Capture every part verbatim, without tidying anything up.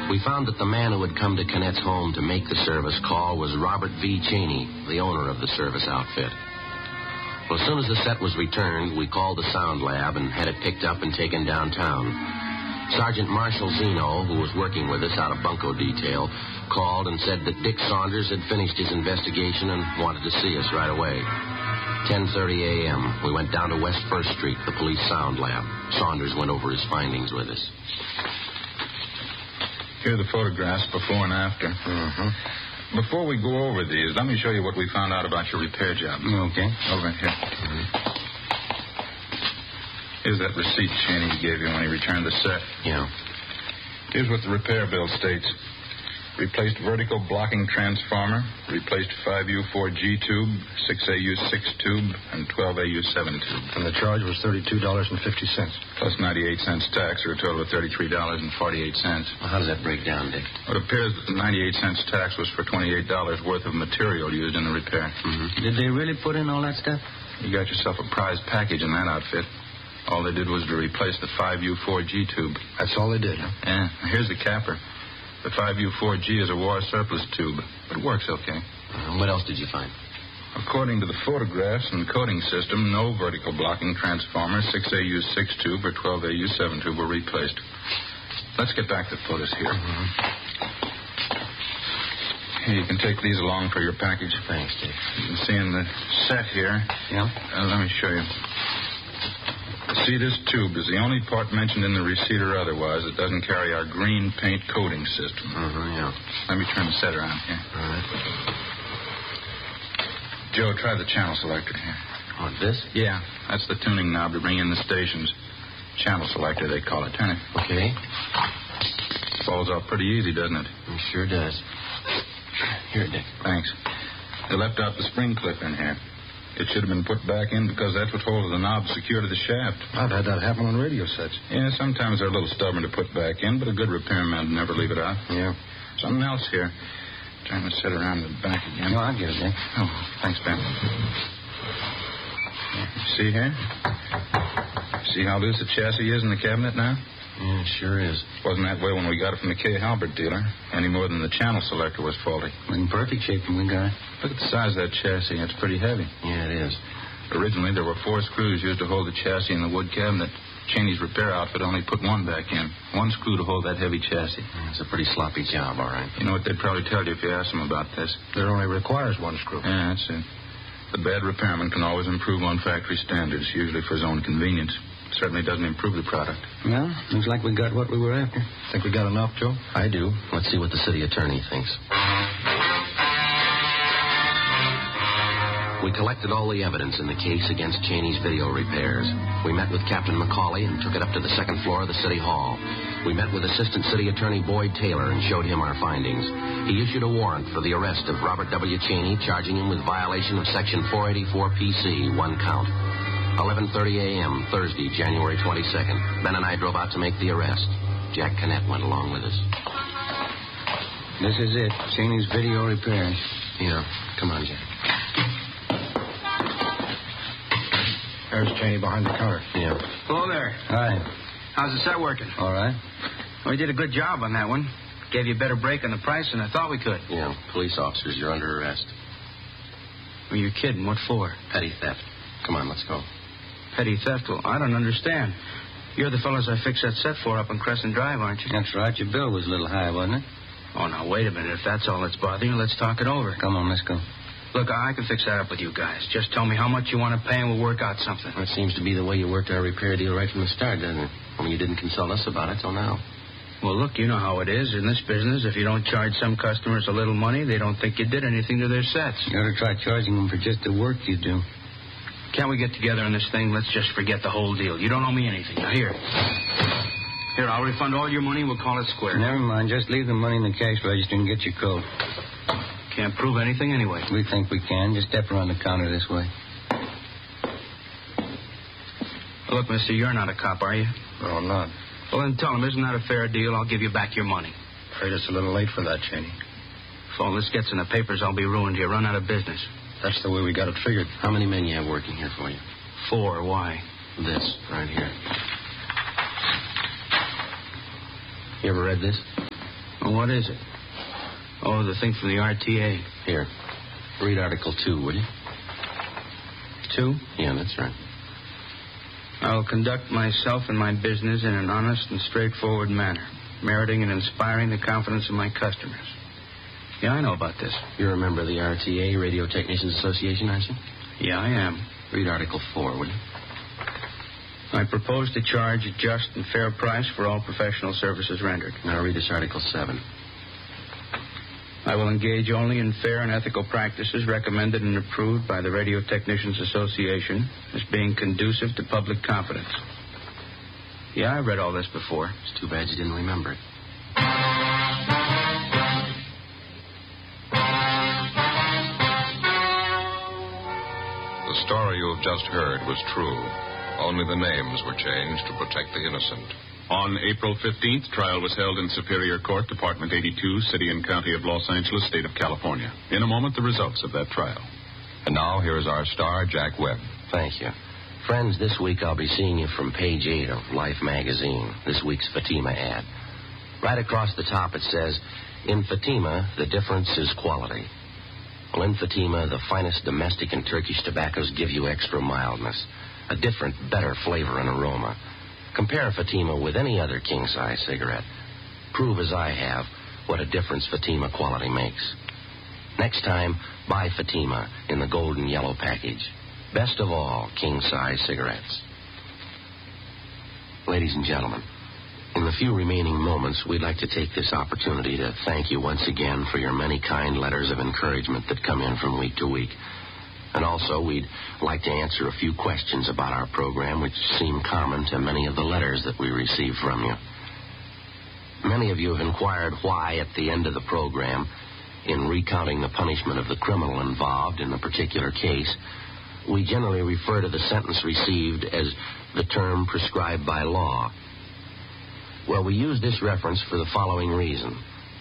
We found that the man who had come to Cannett's home to make the service call was Robert V. Cheney, the owner of the service outfit. Well, as soon as the set was returned, we called the sound lab and had it picked up and taken downtown. Sergeant Marshall Zeno, who was working with us out of bunco detail, called and said that Dick Saunders had finished his investigation and wanted to see us right away. ten thirty a.m., we went down to West First Street, the police sound lab. Saunders went over his findings with us. Here are the photographs before and after. Mm-hmm. Before we go over these, let me show you what we found out about your repair job. Okay. Over here. Mm-hmm. Here's that receipt Cheney gave you when he returned the set. Yeah. Here's what the repair bill states. Replaced vertical blocking transformer, replaced five U four G tube, six A U six tube, and twelve A U seven tube. And the charge was thirty-two dollars and fifty cents. Plus ninety-eight cents tax, or a total of thirty-three dollars and forty-eight cents. Well, how does that break down, Dick? It appears that the ninety-eight cents tax was for twenty-eight dollars worth of material used in the repair. Mm-hmm. Did they really put in all that stuff? You got yourself a prize package in that outfit. All they did was to replace the five U four G tube. That's all they did, huh? Yeah. Here's the capper. The five U four G is a war surplus tube, but it works okay. Uh, what else did you find? According to the photographs and coding system, no vertical blocking transformer, six A U six tube, or twelve A U seven tube were replaced. Let's get back to the photos here. Mm-hmm. Here, you can take these along for your package. Thanks, Dick. You can see in the set here. Yeah? Uh, let me show you. See, this tube is the only part mentioned in the receipt or otherwise that doesn't carry our green paint coating system. Mm-hmm, yeah. Let me turn the set around here. All right. Joe, try the channel selector here. Oh, this? Yeah, that's the tuning knob to bring in the stations. Channel selector, they call it. Turn it. Okay. Falls off pretty easy, doesn't it? It sure does. Here, Dick. Thanks. They left out the spring clip in here. It should have been put back in because that's what holds the knob secure to the shaft. I've had that happen on radio sets. Yeah, sometimes they're a little stubborn to put back in, but a good repairman would never leave it out. Yeah. Something else here. Trying to set around the back again. No, I'll get it, Dick. Oh, thanks, Ben. See here? See how loose the chassis is in the cabinet now? Yeah, it sure is. Wasn't that way when we got it from the K. Halbert dealer, any more than the channel selector was faulty. In perfect shape when we got it. Look at the size of that chassis. It's pretty heavy. Yeah, it is. Originally, there were four screws used to hold the chassis in the wood cabinet. Cheney's repair outfit only put one back in. One screw to hold that heavy chassis. It's a pretty sloppy job, all right. You know what they'd probably tell you if you asked them about this? There only requires one screw. Yeah, that's it. The bad repairman can always improve on factory standards, usually for his own convenience. Certainly doesn't improve the product. Well, looks like we got what we were after. Think we got enough, Joe? I do. Let's see what the city attorney thinks. We collected all the evidence in the case against Cheney's video repairs. We met with Captain McCauley and took it up to the second floor of the city hall. We met with Assistant City Attorney Boyd Taylor and showed him our findings. He issued a warrant for the arrest of Robert W. Cheney, charging him with violation of Section four eighty-four P C, one count. eleven thirty a.m., Thursday, January twenty-second. Ben and I drove out to make the arrest. Jack Cannett went along with us. This is it, Cheney's video repairs. Yeah, come on, Jack. There's Cheney behind the counter. Yeah. Hello there. Hi. How's the set working? All right. Well, we did a good job on that one. Gave you a better break on the price than I thought we could. Yeah, police officers, you're under arrest. Well, you're kidding. What for? Petty theft. Come on, let's go. Petty theft? Well, I don't understand. You're the fellows I fixed that set for up on Crescent Drive, aren't you? That's right. Your bill was a little high, wasn't it? Oh, now, wait a minute. If that's all that's bothering you, let's talk it over. Come on, let's go. Look, I can fix that up with you guys. Just tell me how much you want to pay and we'll work out something. That seems to be the way you worked our repair deal right from the start, doesn't it? I mean, you didn't consult us about it till now. Well, look, you know how it is in this business. If you don't charge some customers a little money, they don't think you did anything to their sets. You ought to try charging them for just the work you do. Can't we get together on this thing? Let's just forget the whole deal. You don't owe me anything. Now, here. Here, I'll refund all your money and we'll call it square. Never mind. Just leave the money in the cash register and get your coat. Can't prove anything anyway. We think we can. Just step around the counter this way. Look, mister, you're not a cop, are you? No, I'm not. Well, then tell him, isn't that a fair deal? I'll give you back your money. Afraid it's a little late for that, Cheney. If all this gets in the papers, I'll be ruined here. Run out of business. That's the way we got it figured. How many men you have working here for you? Four. Why? This, right here. You ever read this? Well, what is it? Oh, the thing from the R T A. Here. Read Article two, will you? Two? Yeah, that's right. I will conduct myself and my business in an honest and straightforward manner, meriting and inspiring the confidence of my customers. Yeah, I know about this. You're a member of the R T A, Radio Technicians Association, aren't you? Yeah, I am. Read Article four, will you? I propose to charge a just and fair price for all professional services rendered. Now read this Article seven. I will engage only in fair and ethical practices recommended and approved by the Radio Technicians Association as being conducive to public confidence. Yeah, I read all this before. It's too bad you didn't remember it. The story you have just heard was true. Only the names were changed to protect the innocent. On April fifteenth, trial was held in Superior Court, Department eighty-two, City and County of Los Angeles, State of California. In a moment, the results of that trial. And now, here is our star, Jack Webb. Thank you. Friends, this week I'll be seeing you from page eight of Life magazine, this week's Fatima ad. Right across the top it says, in Fatima, the difference is quality. Well, in Fatima, the finest domestic and Turkish tobaccos give you extra mildness, a different, better flavor and aroma. Compare Fatima with any other king-size cigarette. Prove, as I have, what a difference Fatima quality makes. Next time, buy Fatima in the golden yellow package. Best of all, king-size cigarettes. Ladies and gentlemen, in the few remaining moments, we'd like to take this opportunity to thank you once again for your many kind letters of encouragement that come in from week to week. And also, we'd like to answer a few questions about our program, which seem common to many of the letters that we receive from you. Many of you have inquired why, at the end of the program, in recounting the punishment of the criminal involved in the particular case, we generally refer to the sentence received as the term prescribed by law. Well, we use this reference for the following reason.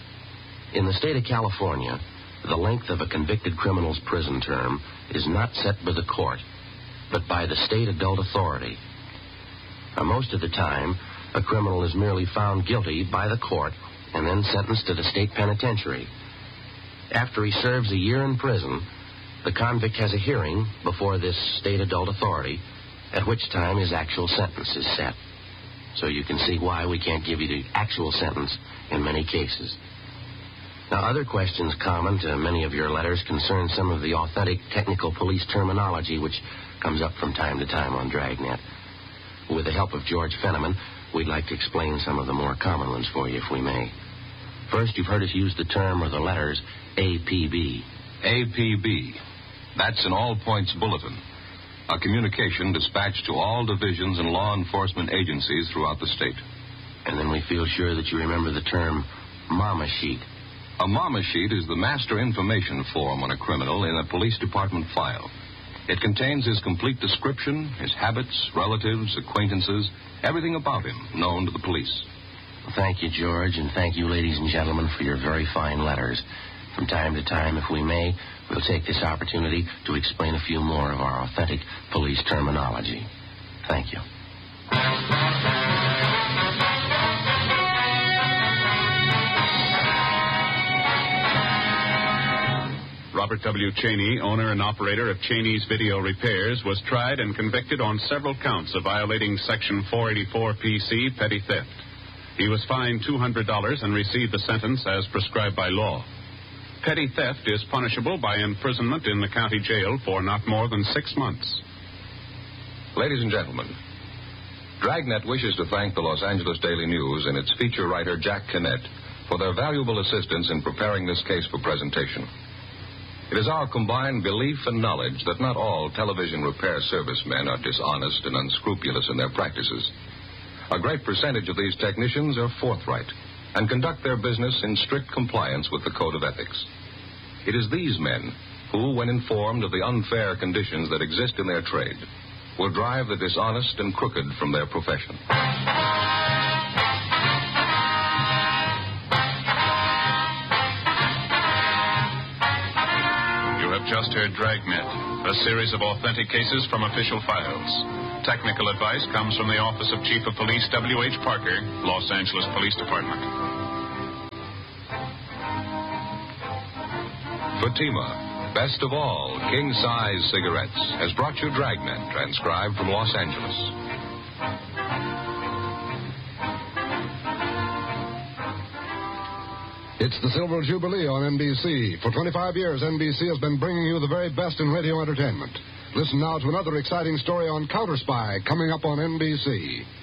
In the state of California, the length of a convicted criminal's prison term is not set by the court, but by the state adult authority. Now, most of the time, a criminal is merely found guilty by the court and then sentenced to the state penitentiary. After he serves a year in prison, the convict has a hearing before this state adult authority, at which time his actual sentence is set. So you can see why we can't give you the actual sentence in many cases. Now, other questions common to many of your letters concern some of the authentic technical police terminology which comes up from time to time on Dragnet. With the help of George Fenneman, we'd like to explain some of the more common ones for you, if we may. First, you've heard us use the term or the letters A P B. A P B. That's an all-points bulletin. A communication dispatched to all divisions and law enforcement agencies throughout the state. And then we feel sure that you remember the term Mama Sheet. A Mama Sheet is the master information form on a criminal in a police department file. It contains his complete description, his habits, relatives, acquaintances, everything about him known to the police. Well, thank you, George, and thank you, ladies and gentlemen, for your very fine letters. From time to time, if we may, we'll take this opportunity to explain a few more of our authentic police terminology. Thank you. Robert W. Cheney, owner and operator of Cheney's Video Repairs, was tried and convicted on several counts of violating Section four eighty-four P C, petty theft. He was fined two hundred dollars and received the sentence as prescribed by law. Petty theft is punishable by imprisonment in the county jail for not more than six months. Ladies and gentlemen, Dragnet wishes to thank the Los Angeles Daily News and its feature writer, Jack Kinnett, for their valuable assistance in preparing this case for presentation. It is our combined belief and knowledge that not all television repair servicemen are dishonest and unscrupulous in their practices. A great percentage of these technicians are forthright and conduct their business in strict compliance with the code of ethics. It is these men who, when informed of the unfair conditions that exist in their trade, will drive the dishonest and crooked from their profession. Just heard Dragnet, a series of authentic cases from official files. Technical advice comes from the Office of Chief of Police W H Parker, Los Angeles Police Department. Fatima, best of all, king-size cigarettes, has brought you Dragnet, transcribed from Los Angeles. It's the Silver Jubilee on N B C. For twenty-five years, N B C has been bringing you the very best in radio entertainment. Listen now to another exciting story on Counter Spy coming up on N B C.